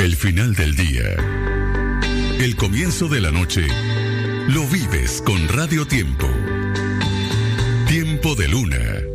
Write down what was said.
El final del día, el comienzo de la noche, lo vives con Radio Tiempo. Tiempo de Luna.